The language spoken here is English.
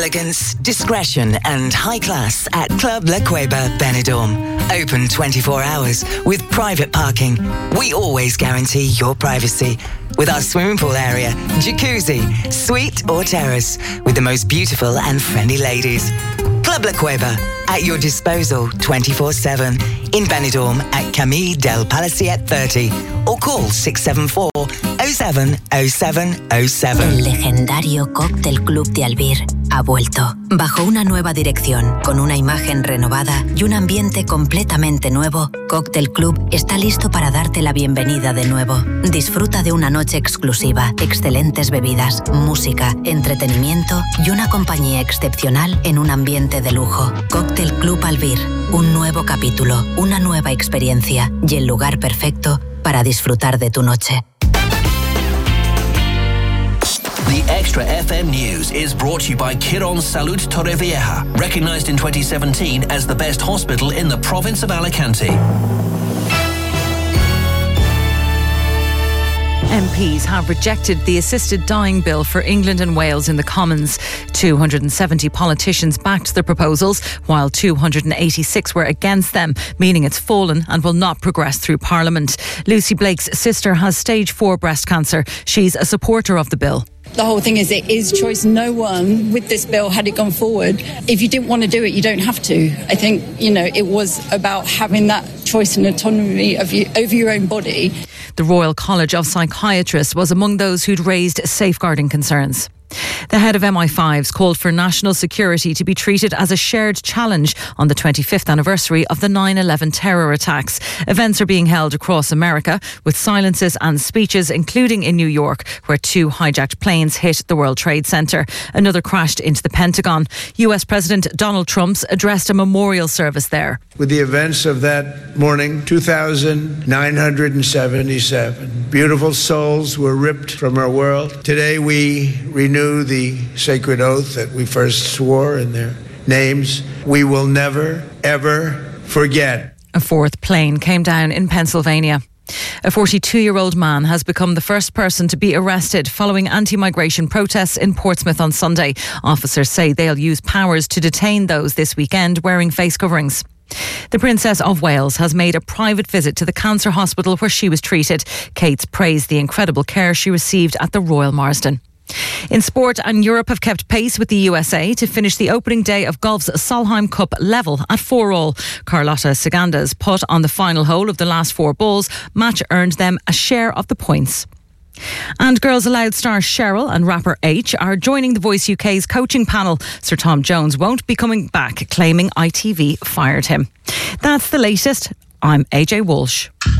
elegance, discretion and high class at Club La Cueva Benidorm. Open 24 hours with private parking. We always guarantee your privacy with our swimming pool area, jacuzzi, suite or terrace with the most beautiful and friendly ladies. Club La Cueva, at your disposal 24/7 in Benidorm at Camille del Palaciet 30 or call 674 070707. El legendario Cóctel Club de Albir ha vuelto, bajo una nueva dirección, con una imagen renovada y un ambiente completamente nuevo. Cóctel Club está listo para darte la bienvenida de nuevo. Disfruta de una noche exclusiva, excelentes bebidas, música, entretenimiento y una compañía excepcional en un ambiente de lujo. Cóctel Club Albir, un nuevo capítulo, una nueva experiencia y el lugar perfecto para disfrutar de tu noche. The Extra FM News is brought to you by Quirón Salud Torrevieja, recognised in 2017 as the best hospital in the province of Alicante. MPs have rejected the assisted dying bill for England and Wales in the Commons. 270 politicians backed the proposals, while 286 were against them, meaning it's fallen and will not progress through Parliament. Lucy Blake's sister has stage 4 breast cancer. She's a supporter of the bill. The whole thing is, it is choice. No one with this bill, had it gone forward, if you didn't want to do it, you don't have to. I think, it was about having that choice and autonomy over your own body. The Royal College of Psychiatrists was among those who'd raised safeguarding concerns. The head of MI5's called for national security to be treated as a shared challenge on the 25th anniversary of the 9/11 terror attacks. Events are being held across America with silences and speeches, including in New York, where 2 hijacked planes hit the World Trade Center. Another crashed into the Pentagon. US President Donald Trump addressed a memorial service there. With the events of that morning, 2,977 beautiful souls were ripped from our world. Today we renew the sacred oath that we first swore in their names. We will never, ever forget. A 4th plane came down in Pennsylvania. A 42-year-old man has become the first person to be arrested following anti-migration protests in Portsmouth on Sunday. Officers say they'll use powers to detain those this weekend wearing face coverings. The Princess of Wales has made a private visit to the cancer hospital where she was treated. Kate's praised the incredible care she received at the Royal Marsden. In sport, and Europe have kept pace with the USA to finish the opening day of golf's Solheim Cup level at 4-all. Carlotta Seganda's putt on the final hole of the last 4 balls match earned them a share of the points. And Girls Aloud star Cheryl and rapper H are joining The Voice UK's coaching panel. Sir Tom Jones won't be coming back, claiming ITV fired him. That's the latest. I'm AJ Walsh.